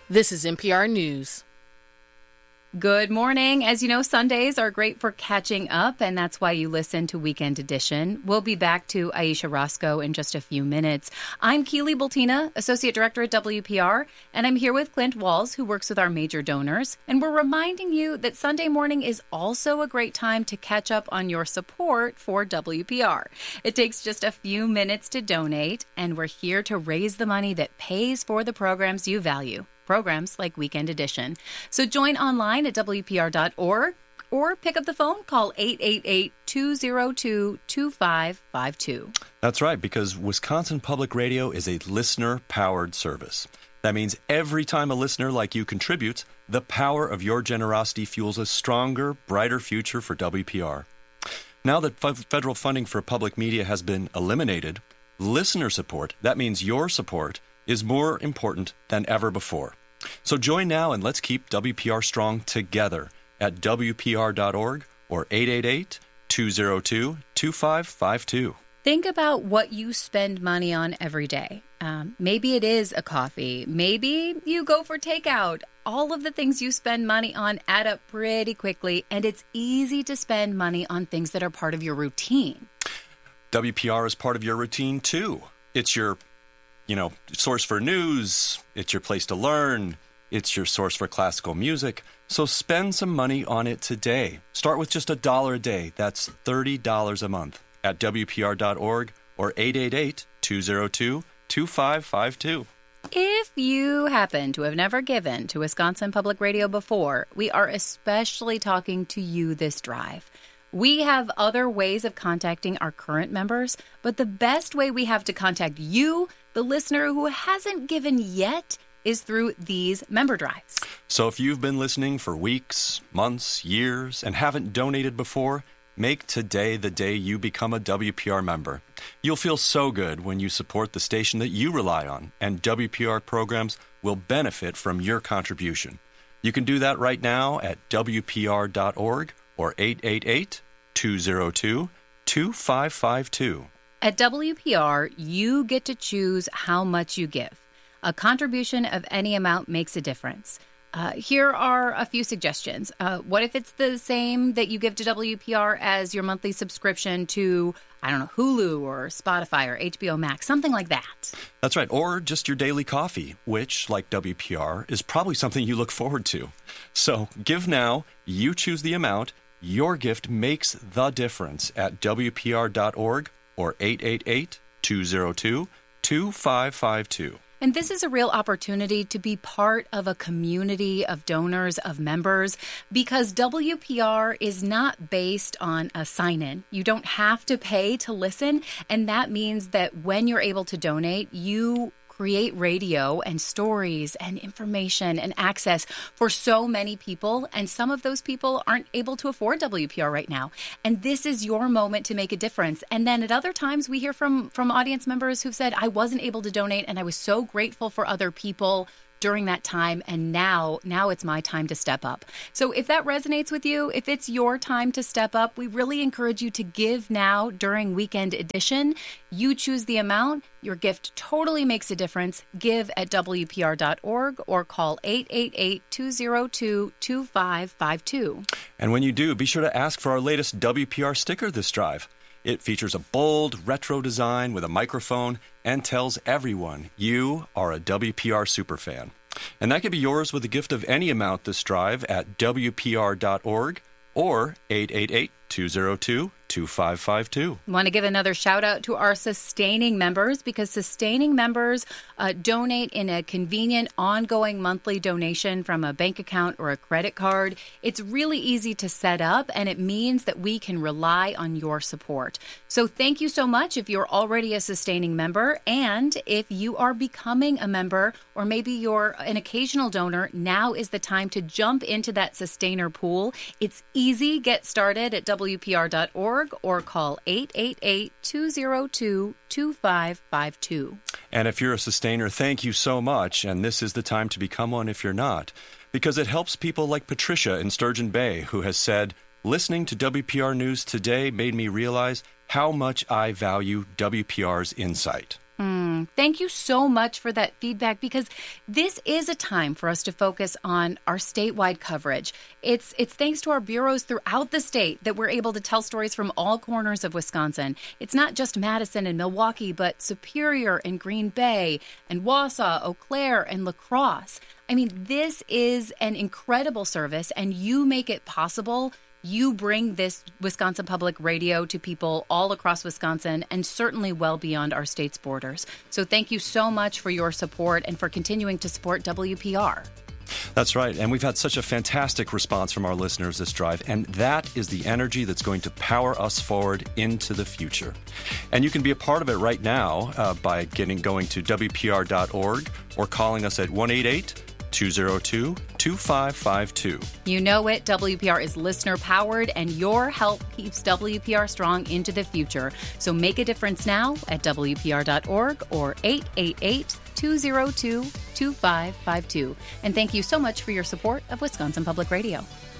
This is NPR News. Good morning. As you know, Sundays are great for catching up, and that's why you listen to Weekend Edition. We'll be back to Aisha Roscoe in just a few minutes. I'm Keely Bultina, Associate Director at WPR, and I'm here with Clint Walls, who works with our major donors. And we're reminding you that Sunday morning is also a great time to catch up on your support for WPR. It takes just a few minutes to donate, and we're here to raise the money that pays for the programs you value. Programs like Weekend Edition. So join online at WPR.org or pick up the phone, call 888-202-2552. That's right, because Wisconsin Public Radio is a listener-powered service. That means every time a listener like you contributes, the power of your generosity fuels a stronger, brighter future for WPR. Now that federal funding for public media has been eliminated, listener support, that means your support, is more important than ever before. So join now and let's keep WPR strong together at WPR.org or 888-202-2552. Think about what you spend money on every day. Maybe it is a coffee. Maybe you go for takeout. All of the things you spend money on add up pretty quickly, and it's easy to spend money on things that are part of your routine. WPR is part of your routine, too. It's your source for news, it's your place to learn, it's your source for classical music. So spend some money on it today. Start with just $1 a day. That's $30 a month at WPR.org or 888-202-2552. If you happen to have never given to Wisconsin Public Radio before, we are especially talking to you this drive. We have other ways of contacting our current members, but the best way we have to contact you, the listener who hasn't given yet, is through these member drives. So if you've been listening for weeks, months, years, and haven't donated before, make today the day you become a WPR member. You'll feel so good when you support the station that you rely on, and WPR programs will benefit from your contribution. You can do that right now at WPR.org or 888-202-2552. At WPR, you get to choose how much you give. A contribution of any amount makes a difference. Here are a few suggestions. What if it's the same that you give to WPR as your monthly subscription to, Hulu or Spotify or HBO Max, something like that? That's right. Or just your daily coffee, which, like WPR, is probably something you look forward to. So give now, you choose the amount. Your gift makes the difference at WPR.org or 888-202-2552. And this is a real opportunity to be part of a community of donors, of members, because WPR is not based on a sign-in. You don't have to pay to listen, and that means that when you're able to donate, you create radio and stories and information and access for so many people, and some of those people aren't able to afford WPR right now. And this is your moment to make a difference. And then at other times, we hear from audience members who've said, I wasn't able to donate, and I was so grateful for other people during that time, and now it's my time to step up. So if that resonates with you, if it's your time to step up, we really encourage you to give now during Weekend Edition. You choose the amount. Your gift totally makes a difference. Give at WPR.org or call 888-202-2552. And when you do, be sure to ask for our latest WPR sticker this drive. It features a bold, retro design with a microphone and tells everyone you are a WPR superfan. And that can be yours with a gift of any amount this drive at WPR.org or 888-202-2552. I want to give another shout out to our sustaining members, because sustaining members donate in a convenient, ongoing monthly donation from a bank account or a credit card. It's really easy to set up, and it means that we can rely on your support. So thank you so much if you're already a sustaining member, and if you are becoming a member, or maybe you're an occasional donor, now is the time to jump into that sustainer pool. It's easy. Get started at WPR.org or call 888-202-2552. And if you're a sustainer, thank you so much. And this is the time to become one if you're not, because it helps people like Patricia in Sturgeon Bay, who has said, listening to WPR News today made me realize how much I value WPR's insight. Thank you so much for that feedback, because this is a time for us to focus on our statewide coverage. It's thanks to our bureaus throughout the state that we're able to tell stories from all corners of Wisconsin. It's not just Madison and Milwaukee, but Superior and Green Bay and Wausau, Eau Claire and La Crosse. I mean, this is an incredible service, and you make it possible. You bring this Wisconsin Public Radio to people all across Wisconsin and certainly well beyond our state's borders. So thank you so much for your support and for continuing to support WPR. That's right. And we've had such a fantastic response from our listeners this drive. And that is the energy that's going to power us forward into the future. And you can be a part of it right now by going to WPR.org or calling us at 1-888-202-2552. You know it. WPR is listener-powered, and your help keeps WPR strong into the future. So make a difference now at WPR.org or 888-202-2552. And thank you so much for your support of Wisconsin Public Radio.